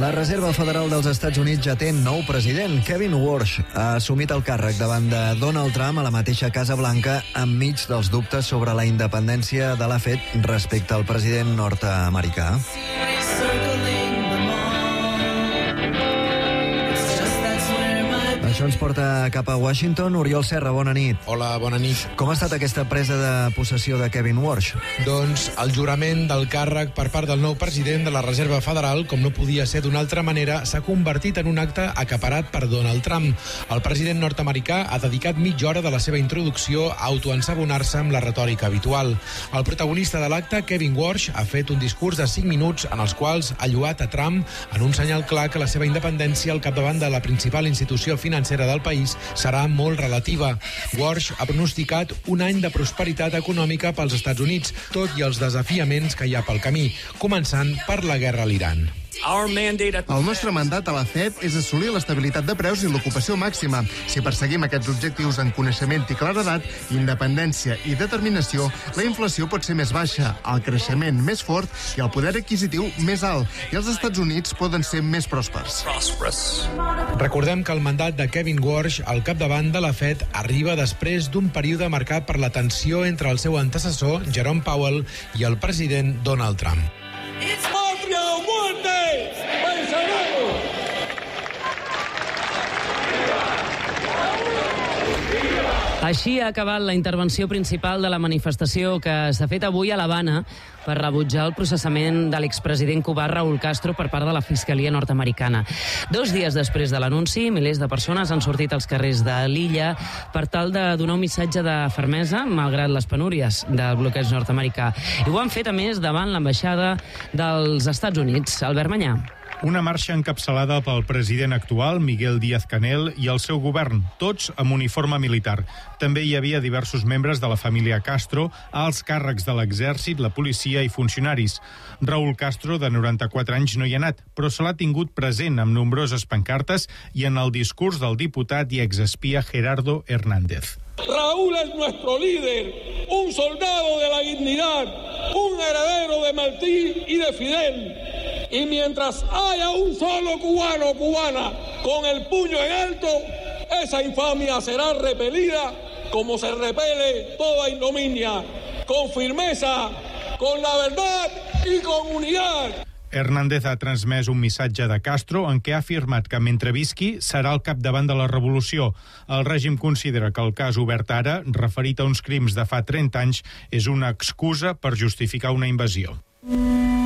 La Reserva Federal dels Estats Units ja té nou president. Kevin Warsh ha assumit el càrrec davant de Donald Trump a la mateixa Casa Blanca enmig dels dubtes sobre la independència de la FED respecte al president nord-americà. Això ens porta cap a Washington. Oriol Serra, bona nit. Hola, bona nit. Com ha estat aquesta presa de possessió de Kevin Warsh? Doncs el jurament del càrrec per part del nou president de la Reserva Federal, com no podia ser d'una altra manera, s'ha convertit en un acte acaparat per Donald Trump. El president nord-americà ha dedicat mitja hora de la seva introducció a autoensabonar-se amb la retòrica habitual. El protagonista de l'acte, Kevin Warsh, ha fet un discurs de 5 minuts en els quals ha lloat a Trump en un senyal clar que la seva independència al capdavant de la principal institució financera del país serà molt relativa. Warsh ha pronosticat un any de prosperitat econòmica pels Estats Units, tot i els desafiaments que hi ha pel camí, començant per la guerra a l'Iran. El nostre mandat a la FED és assolir l'estabilitat de preus i l'ocupació màxima. Si perseguim aquests objectius en coneixement i claredat, independència i determinació, la inflació pot ser més baixa, el creixement més fort i el poder adquisitiu més alt, i els Estats Units poden ser més pròspers. Recordem que el mandat de Kevin Warsh al capdavant de la FED arriba després d'un període marcat per la tensió entre el seu antecessor, Jerome Powell, i el president Donald Trump. Així ha acabat la intervenció principal de la manifestació que s'ha fet avui a l'Havana per rebutjar el processament de l'expresident cubà Raúl Castro per part de la Fiscalia nord-americana. 2 dies després de l'anunci, milers de persones han sortit als carrers de l'illa per tal de donar un missatge de fermesa, malgrat les penúries del bloqueig nord-americà. I ho han fet, a més, davant l'ambaixada dels Estats Units. Albert Manyà. Una marxa encapçalada pel president actual, Miguel Díaz-Canel, i el seu govern, tots amb uniforme militar. També hi havia diversos membres de la família Castro, alts càrrecs de l'exèrcit, la policia i funcionaris. Raúl Castro, de 94 anys, no hi ha anat, però se l'ha tingut present amb nombroses pancartes i en el discurs del diputat i exespia Gerardo Hernández. Raúl es nuestro líder, un soldado de la dignidad, un heredero de Martí y de Fidel. Y mientras haya un solo cubano o cubana con el puño en alto, esa infamia será repelida como se repele toda ignominia, con firmeza, con la verdad y con unidad. Hernández ha transmès un missatge de Castro en què ha afirmat que mentre visqui serà al capdavant de la revolució. El règim considera que el cas obert ara, referit a uns crims de fa 30 anys, és una excusa per justificar una invasió.